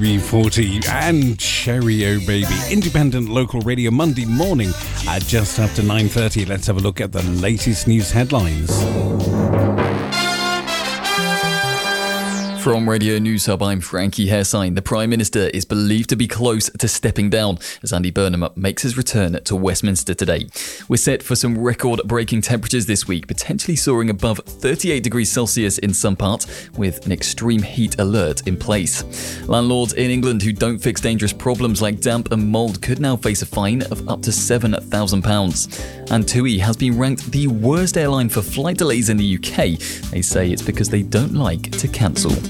UB40 and Cherry O Baby. Independent local radio Monday morning at just after 9:30. Let's have a look at the latest news headlines. From Radio News Hub, I'm Frankie Hairsign. The Prime Minister is believed to be close to stepping down as Andy Burnham makes his return to Westminster today. We're set for some record-breaking temperatures this week, potentially soaring above 38 degrees Celsius in some parts, with an extreme heat alert in place. Landlords in England who don't fix dangerous problems like damp and mould could now face a fine of up to £7,000. And TUI has been ranked the worst airline for flight delays in the UK. They say it's because they don't like to cancel.